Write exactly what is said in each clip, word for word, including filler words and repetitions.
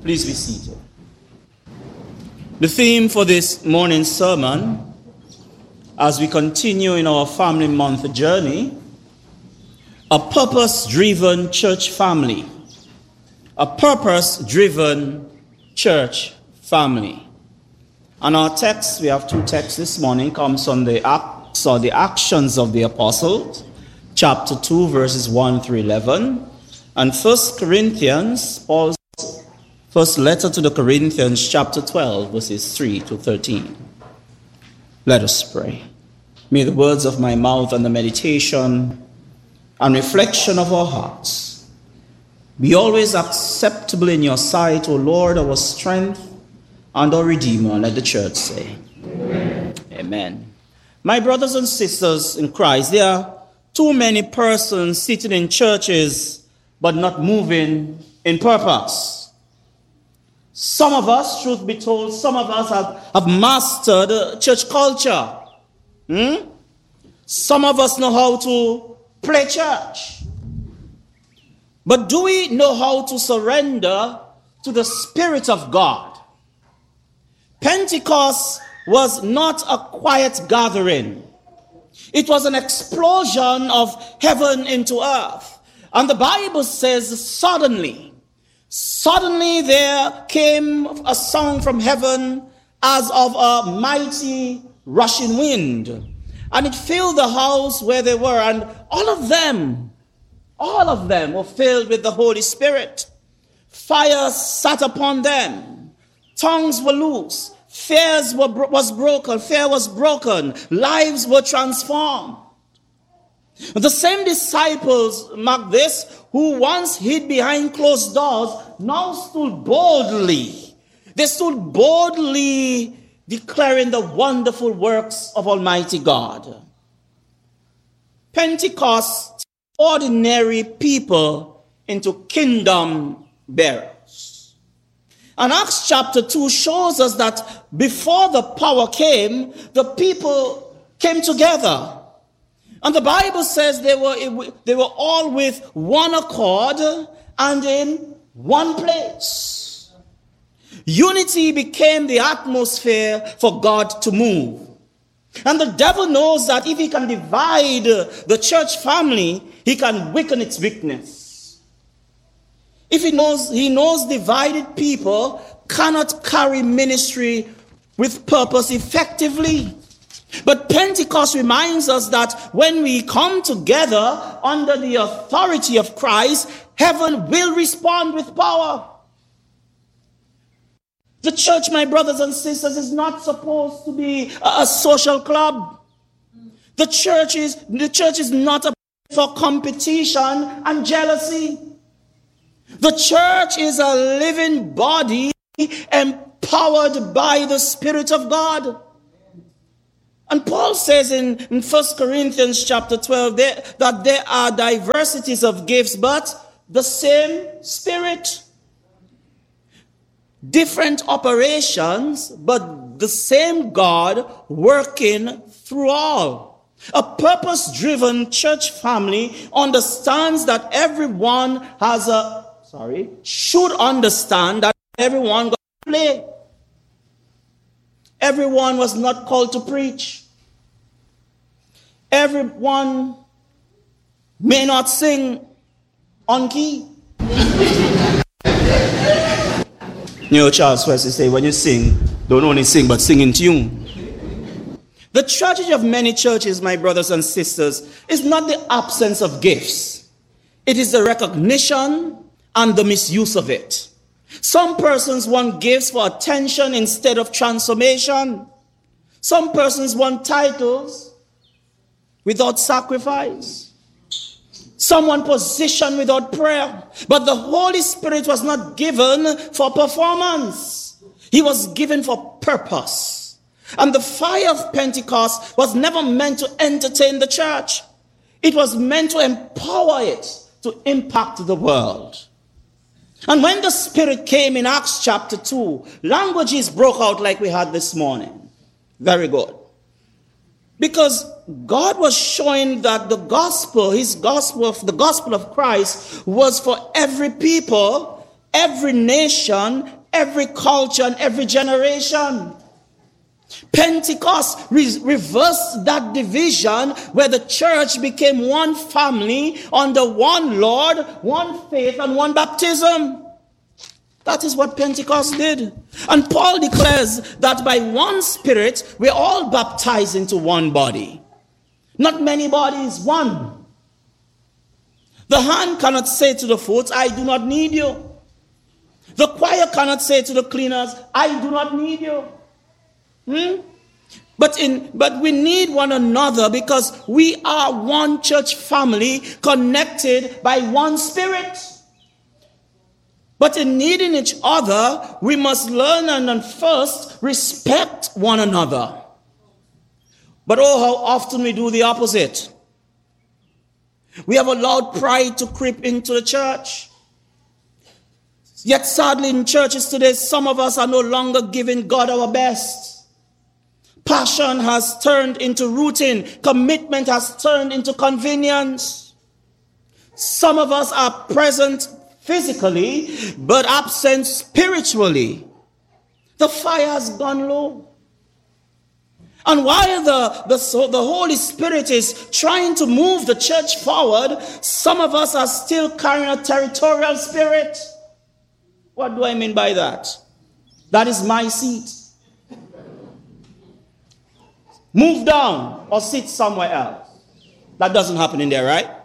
Please be seated. The theme for this morning's sermon, as we continue in our family month journey, a purpose-driven church family. A purpose-driven church family. And our text, we have two texts this morning, comes from the Acts or the Actions of the Apostles, chapter two, verses one through eleven, and First Corinthians, Paul's first letter to the Corinthians, chapter twelve, verses three to thirteen. Let us pray. May the words of my mouth and the meditation and reflection of our hearts be always acceptable in your sight, O Lord, our strength and our Redeemer. Let the church say, Amen. Amen. My brothers and sisters in Christ, there are too many persons sitting in churches but not moving in purpose. Some of us, truth be told, some of us have, have mastered church culture. Hmm? Some of us know how to play church. But do we know how to surrender to the Spirit of God? Pentecost was not a quiet gathering. It was an explosion of heaven into earth. And the Bible says suddenly, Suddenly there came a sound from heaven as of a mighty rushing wind. And it filled the house where they were. And all of them, all of them were filled with the Holy Spirit. Fire sat upon them. Tongues were loose. Fears were was broken. Fear was broken. Lives were transformed. The same disciples, mark this, who once hid behind closed doors, now stood boldly. They stood boldly declaring the wonderful works of Almighty God. Pentecost, ordinary people into kingdom bearers. And Acts chapter two shows us that before the power came, the people came together. And the Bible says they were, they were all with one accord and in one place. Unity became the atmosphere for God to move. And the devil knows that if he can divide the church family, he can weaken its weakness. If he knows, he knows divided people cannot carry ministry with purpose effectively. But Pentecost reminds us that when we come together under the authority of Christ, heaven will respond with power. The church, my brothers and sisters, is not supposed to be a social club. The church is, the church is not a for competition and jealousy. The church is a living body empowered by the Spirit of God. And Paul says in, in First Corinthians chapter twelve there, that there are diversities of gifts, but the same Spirit. Different operations, but the same God working through all. A purpose-driven church family understands that everyone has a, sorry, should understand that everyone got to play. Everyone was not called to preach. Everyone may not sing on key. You know, Charles Wesley say, when you sing, don't only sing, but sing in tune. The tragedy of many churches, my brothers and sisters, is not the absence of gifts. It is the recognition and the misuse of it. Some persons want gifts for attention instead of transformation. Some persons want titles without sacrifice. Some want position without prayer. But the Holy Spirit was not given for performance. He was given for purpose. And the fire of Pentecost was never meant to entertain the church. It was meant to empower it to impact the world. And when the Spirit came in Acts chapter two, languages broke out like we had this morning. Very good. Because God was showing that the gospel, his gospel, the gospel of Christ was for every people every nation, every culture, and every generation. Pentecost re- reversed that division where the church became one family under one Lord, one faith, and one baptism. That is what Pentecost did. And Paul declares that by one Spirit, we're all baptized into one body. Not many bodies, one. The hand cannot say to the foot, I do not need you. The choir cannot say to the cleaners, I do not need you. Hmm? But in but we need one another because we are one church family connected by one Spirit. But in needing each other, we must learn and, and first respect one another. But oh, how often we do the opposite. We have allowed pride to creep into the church. Yet sadly in churches today, some of us are no longer giving God our best. Passion has turned into routine. Commitment has turned into convenience. Some of us are present physically, but absent spiritually. The fire has gone low. And while the, the, so the Holy Spirit is trying to move the church forward, some of us are still carrying a territorial spirit. What do I mean by that? That is my seat. Move down or sit somewhere else. That doesn't happen in there, right?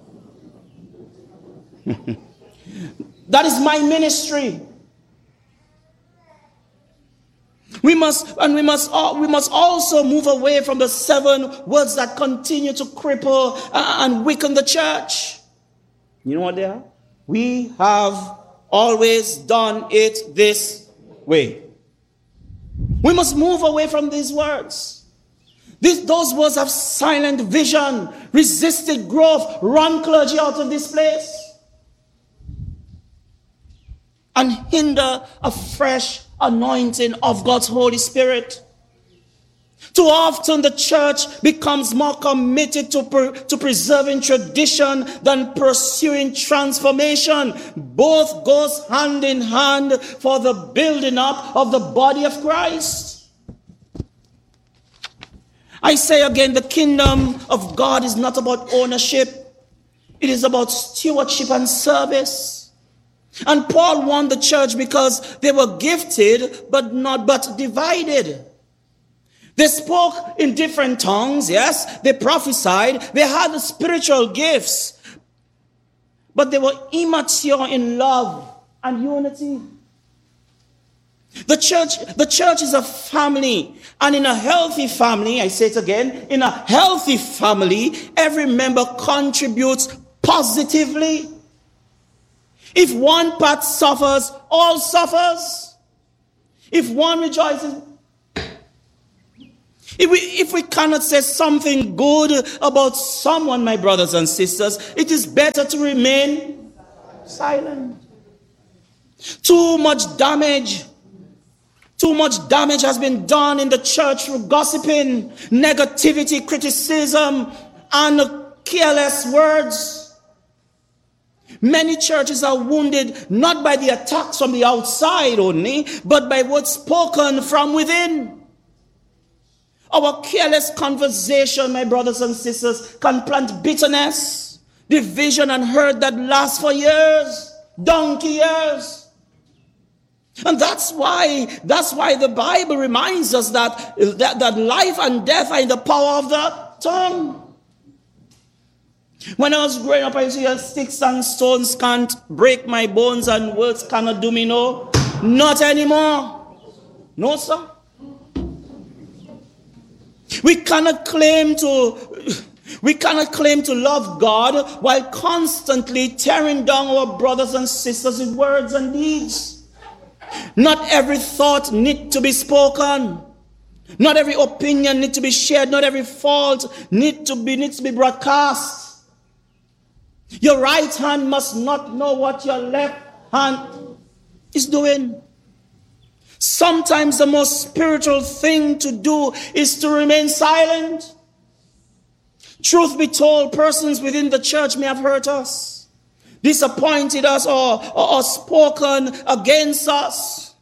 That is my ministry. We must, and we must, we must also move away from the seven words that continue to cripple and weaken the church. You know what they are? We have always done it this way. We must move away from these words. These, those words have silent vision, resisted growth, run clergy out of this place, and hinder a fresh anointing of God's Holy Spirit. Too often the church becomes more committed to, per, to preserving tradition than pursuing transformation. Both goes hand in hand for the building up of the body of Christ. I say again, the kingdom of God is not about ownership. It is about stewardship and service. And Paul warned the church because they were gifted, but not but divided. They spoke in different tongues, yes. They prophesied. They had the spiritual gifts. But they were immature in love and unity. The church, the church is a family. And in a healthy family, I say it again, in a healthy family, every member contributes positively. If one part suffers, all suffers. If one rejoices, if we, if we cannot say something good about someone, my brothers and sisters, it is better to remain silent. Too much damage, too much damage has been done in the church through gossiping, negativity, criticism, and careless words. Many churches are wounded not by the attacks from the outside only, but by what's spoken from within. Our careless conversation, my brothers and sisters, can plant bitterness, division, and hurt that lasts for years, donkey years. And that's why, that's why the Bible reminds us that, that, that life and death are in the power of the tongue. When I was growing up, I used to hear sticks and stones can't break my bones and words cannot do me no. Not anymore. No, sir. We cannot claim to, we cannot claim to love God while constantly tearing down our brothers and sisters with words and deeds. Not every thought needs to be spoken. Not every opinion needs to be shared. Not every fault needs to be, needs to be broadcast. Your right hand must not know what your left hand is doing. Sometimes the most spiritual thing to do is to remain silent. Truth be told, persons within the church may have hurt us. disappointed us or, or, or spoken against us.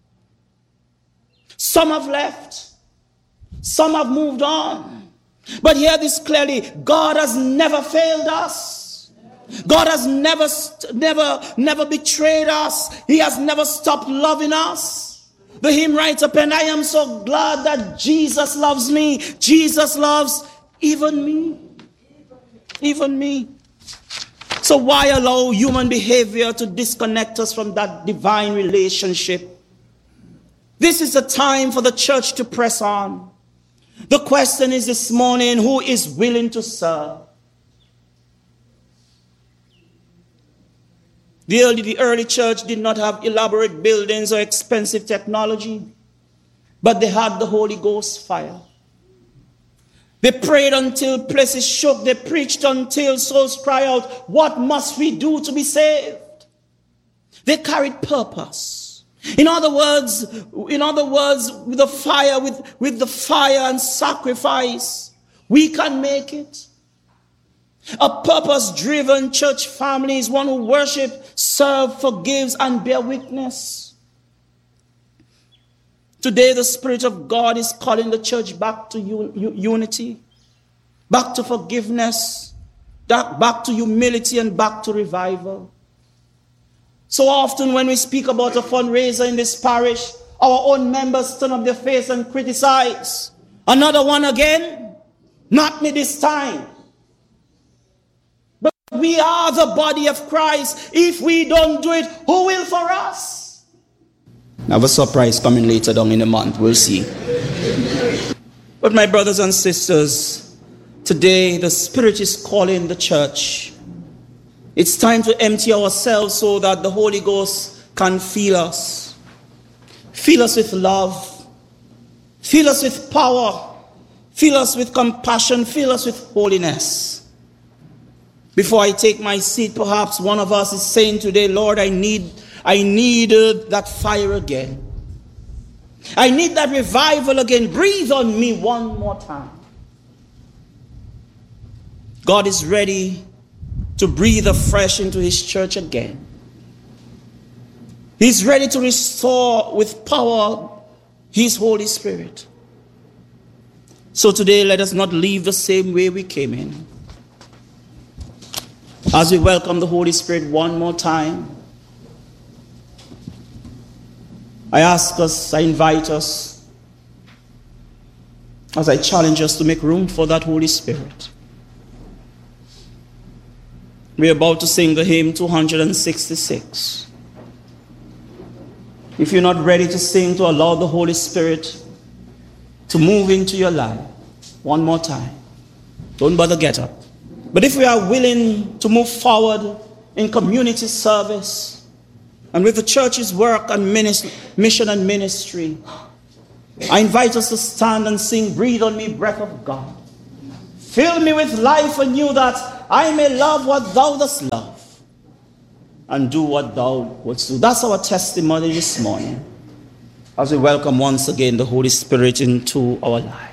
Some have left. Some have moved on. But hear this clearly. God has never failed us. God has never, never, never betrayed us. He has never stopped loving us. The hymn writer penned, I am so glad that Jesus loves me. Jesus loves even me. Even me. So why allow human behavior to disconnect us from that divine relationship? This is the time for the church to press on. The question is this morning, who is willing to serve? The early, the early church did not have elaborate buildings or expensive technology, but they had the Holy Ghost fire. They prayed until places shook. They preached until souls cry out, what must we do to be saved? They carried purpose. In other words, in other words, with the fire, with, with the fire and sacrifice, we can make it. A purpose-driven church family is one who worships, serves, forgives, and bear witness. Today, the Spirit of God is calling the church back to un- unity, back to forgiveness, back to humility, and back to revival. So often when we speak about a fundraiser in this parish, our own members turn up their face and criticize. Another one again? Not me this time. But we are the body of Christ. If we don't do it, who will for us? I have a surprise coming later down in the month. We'll see. But my brothers and sisters, today the Spirit is calling the church. It's time to empty ourselves so that the Holy Ghost can fill us. Fill us with love. Fill us with power. Fill us with compassion. Fill us with holiness. Before I take my seat, perhaps one of us is saying today, Lord, I need I need uh, that fire again. I need that revival again. Breathe on me one more time. God is ready to breathe afresh into his church again. He's ready to restore with power his Holy Spirit. So today, let us not leave the same way we came in. As we welcome the Holy Spirit one more time, I ask us, I invite us, as I challenge us to make room for that Holy Spirit. We're about to sing the hymn two hundred sixty-six. If you're not ready to sing, to allow the Holy Spirit to move into your life, one more time, don't bother get up. But if we are willing to move forward in community service, and with the church's work and ministry, mission and ministry, I invite us to stand and sing, Breathe on me, breath of God. Fill me with life anew that I may love what thou dost love and do what thou wouldst do. That's our testimony this morning as we welcome once again the Holy Spirit into our lives.